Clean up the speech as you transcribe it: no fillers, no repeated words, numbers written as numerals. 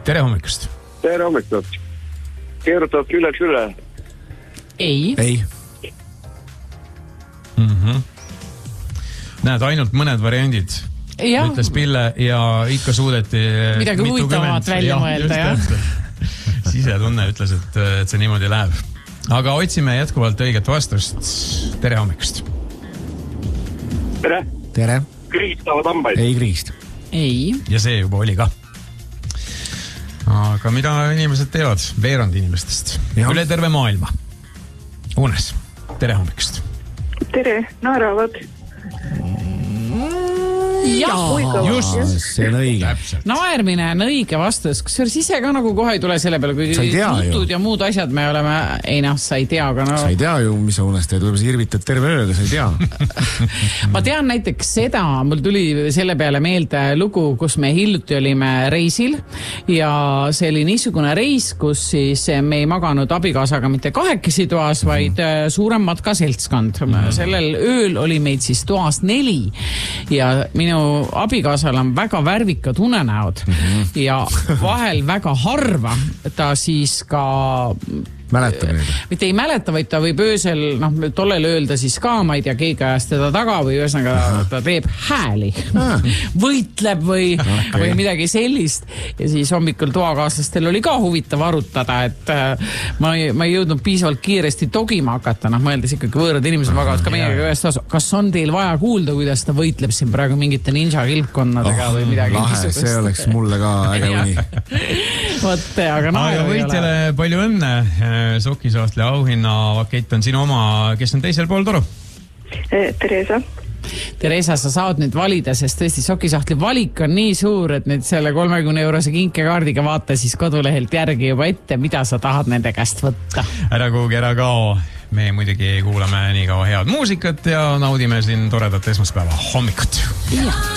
tere hommikust. Tere hommikust. Keerutad üle. Ei. Näed, ainult mõned variandid. Ütles Pille ja ikka suudeti midagi huvitavat välja mõelda, jah. Sisetunne ütles, et see niimoodi läheb. Aga otsime jätkuvalt õiget vastust. Tere hommikust. Tere. Kriistavad hambaid. Ei kriist. Ei. Ja see juba oli ka. Aga mida inimesed teevad? Veerand inimestest. Üle terve maailma. Unes. Tere hommikust. Tere, naeravad. Just, see on õige. Naermine on õige vastus. Kusjuures ise ka nagu kohe ei tule selle peale, kui jutud ja muud asjad me oleme, sa ei tea, aga Sa ei tea ju, mis sa unest teed, võib-olla sa irvitad terve ööga, sa ei tea. Ma tean näiteks seda, mul tuli selle peale meelde lugu, kus me hiljuti olime reisil ja see oli niisugune reis, kus siis me ei maganud abikaasaga mitte kahekesi toas, vaid suurem matka seltskond. Sellel ööl oli meid siis toas 4 ja minu abikaasal on väga värvikad unenäod ja vahel väga harva ta siis ka mäletab neid. Mitte ei mäleta, vaid ta võib öösel, tollel öelda siis ka, ma ei tea, keegi ajas teda taga või ühesõnaga ta teeb hääli. Võitleb või midagi sellist. Ja siis hommikul toakaaslastel oli ka huvitav arutada, et ma ei jõudnud piisavalt kiiresti togima hakata, mõeldes ikkagi võõrad inimesed magavad ka meiega ühest osa. Kas on teil vaja kuulda, kuidas ta võitleb siin praegu mingite ninja kilpkonnadega või midagi? Lahe, see oleks mulle ka äge uni. Aga võitjale palju õnne. Sokisahtli auhinna pakett on sinu oma, kes on teisel pool toru? Teresa, sa saad nüüd valida, sest tõesti Sokisahtli valik on nii suur, et nüüd selle 30-eurose kinkekaardiga vaata siis kodulehelt järgi juba ette, mida sa tahad nende käest võtta. Ära kuhugi, ära kao. Me muidugi kuulame nii kaua head muusikat ja naudime siin toredat esmaspäeva hommikut.